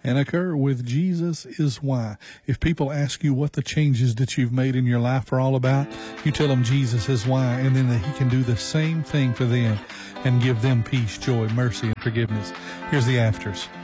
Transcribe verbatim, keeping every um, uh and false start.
and occur with Jesus is why. If people ask you what the changes that you've made in your life are all about, you tell them Jesus is why, and then that he can do the same thing for them and give them peace, joy, mercy, and forgiveness. Here's the Afters.